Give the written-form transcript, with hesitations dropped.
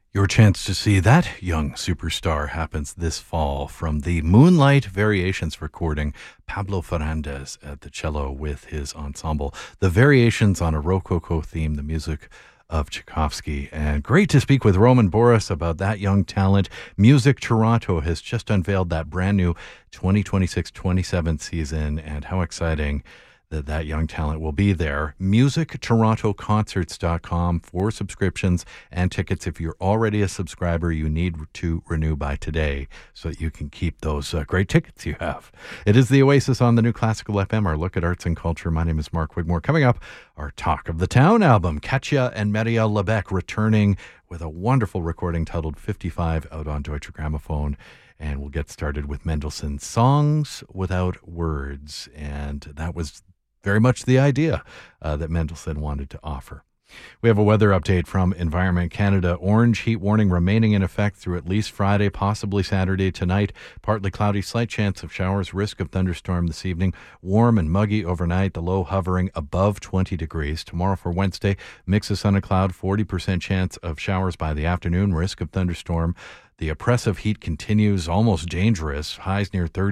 Your chance to see that young superstar happens this fall from the Moonlight Variations recording. Pablo Fernandez at the cello with his ensemble. The Variations on a Rococo theme, the music of Tchaikovsky. And great to speak with Roman Boris about that young talent. Music Toronto has just unveiled that brand new 2026-27 season, and how exciting that young talent will be there. MusicTorontoConcerts.com for subscriptions and tickets. If you're already a subscriber, you need to renew by today so that you can keep those great tickets you have. It is the Oasis on the New Classical FM, our look at arts and culture. My name is Mark Wigmore. Coming up, our Talk of the Town album. Katja and Marielle Lebec returning with a wonderful recording titled 55 out on Deutsche Grammophon. And we'll get started with Mendelssohn's Songs Without Words. And that was very much the idea that Mendelssohn wanted to offer. We have a weather update from Environment Canada. Orange heat warning remaining in effect through at least Friday, possibly Saturday tonight. Partly cloudy, slight chance of showers, risk of thunderstorm this evening. Warm and muggy overnight, the low hovering above 20 degrees. Tomorrow for Wednesday, mix of sun and cloud, 40% chance of showers by the afternoon, risk of thunderstorm. The oppressive heat continues, almost dangerous. Highs near 30.